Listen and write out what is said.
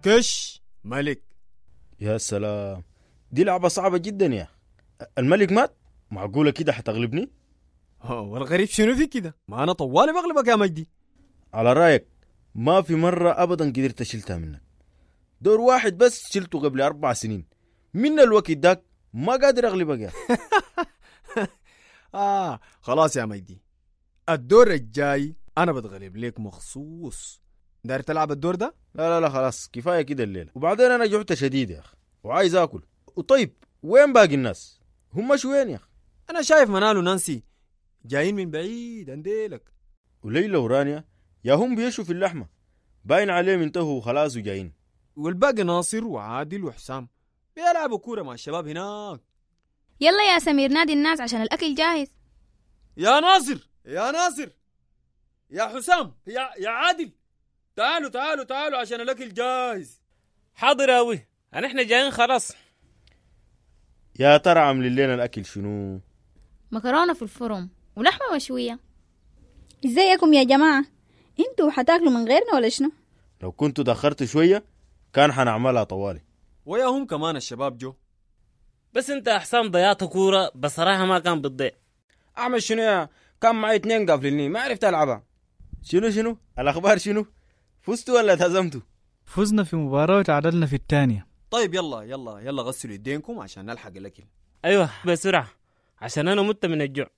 كش ملك. يا سلام، دي لعبة صعبة جدا يا. الملك مات؟ معقولة كده حتغلبني؟ والغريب شنو في كده؟ ما أنا طوالي بغلبك يا مجدي. على رأيك ما في مرة أبدا قدرت شلتها منك. دور واحد بس شلته قبل 4 سنين، من الوقت داك ما قادر أغلبك يا. خلاص يا مجدي، الدور الجاي أنا بتغلب ليك مخصوص. داير تلعب الدور ده؟ لا خلاص كفاية كده الليلة، وبعدين أنا جعت شديد يا أخي وعايز أكل. وطيب وين باقي الناس؟ هم شو وين يا أخي؟ أنا شايف منال ونانسي جايين من بعيد عنديلك. وليلى ورانيا يا هم بيشوا في اللحمة، باين عليهم انتهوا خلاص وجايين. والباقي ناصر وعادل وحسام بيلعبوا كورة مع الشباب هناك. يلا يا سمير نادي الناس عشان الأكل جاهز. يا ناصر يا حسام يا عادل، تعالوا عشان الأكل جاهز. حاضر أوي، احنا جايين خلاص. يا ترى عاملين لنا الأكل شنو؟ مكرونة في الفرن ولحمة مشوية. ازيكم يا جماعة؟ انتوا حتاكلوا من غيرنا ولا شنو؟ لو كنتوا دخرت شوية كان حنعملها طوالي. ويا هم كمان الشباب جو. بس انت يا حسام ضيعت كورة بصراحة ما كان بتضيع. اعمل شنو يا؟ كان معي 2 قافليني ما عرفت العبها. شنو الأخبار شنو؟ فزتوا ولا تهزمتوا؟ فزنا في مباراة وتعادلنا في الثانية. طيب يلا غسلوا يدينكم عشان نلحق الأكل. ايوه بسرعة عشان انا مت من الجوع.